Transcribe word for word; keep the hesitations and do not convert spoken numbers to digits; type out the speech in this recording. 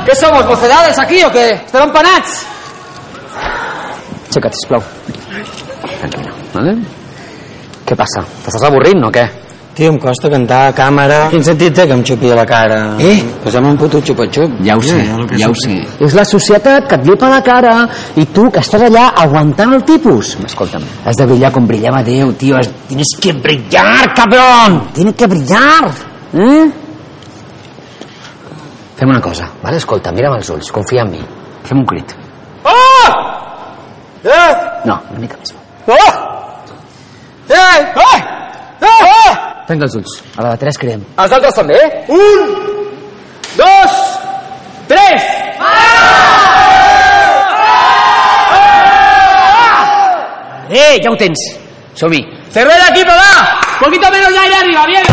Què somos, mocedades aquí o què? Estem empanats? Aixeca't, sisplau. Tranquil·la, vale? Què passa? T'estàs avorrint o què? Tio, em costa cantar a càmera. Quin sentit té que em xupi a la cara? Eh? Posem un puto xupa-xup. Ja ho sé, Eh, ja ho sé. És la societat que et llepa la cara i tu que estàs allà aguantant el tipus. Escolta'm, has de brillar com brillava Déu, tio. Has... Tienes que brillar, cabrón. Tienes que brillar. Eh? Fem una cosa, vale? Escolta, mira'm els ulls, confia en mi. Fem un crit. Ah! Eh! No, una mica més. Ah! Eh! Ah! Ah! Tanca els ulls. A la de tres creem. Els altres també? Un, dos, tres! Eh, ja ho tens. Som-hi. ¡Cerré el equipo, va! ¡Poquito menos de aire arriba, bien!